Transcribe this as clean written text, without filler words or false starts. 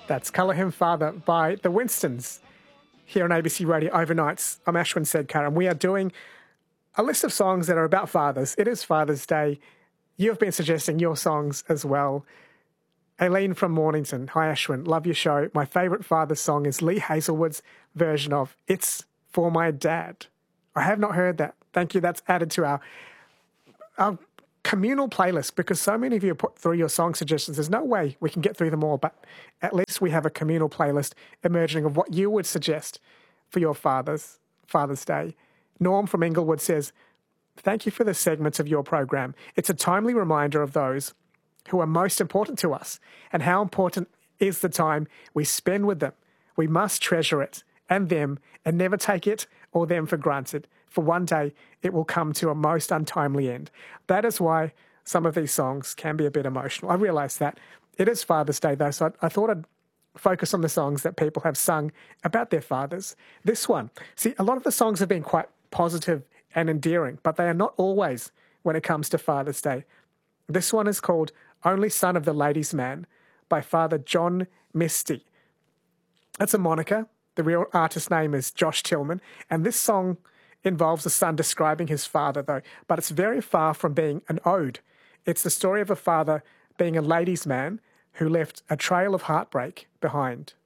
That's Colour Him Father by the Winstons here on ABC Radio Overnights. I'm Ashwin Sedkar, and we are doing a list of songs that are about fathers. It is Father's Day. You have been suggesting your songs as well. Aileen from Mornington. Hi, Ashwin. Love your show. My favourite father's song is Lee Hazelwood's version of It's For My Dad. I have not heard that. Thank you. That's added to our communal playlist, because so many of you put through your song suggestions. There's no way we can get through them all, but at least we have a communal playlist emerging of what you would suggest for your Father's Day. Norm from Inglewood says, thank you for the segments of your program. It's a timely reminder of those who are most important to us and how important is the time we spend with them. We must treasure it and them and never take it or them for granted, for one day it will come to a most untimely end. That is why some of these songs can be a bit emotional. I realise that. It is Father's Day though, so I thought I'd focus on the songs that people have sung about their fathers. This one, see, a lot of the songs have been quite positive and endearing, but they are not always when it comes to Father's Day. This one is called Only Son of the Ladies' Man by Father John Misty. That's a moniker. The real artist's name is Josh Tillman, and this song involves a son describing his father, though, but it's very far from being an ode. It's the story of a father being a ladies' man who left a trail of heartbreak behind.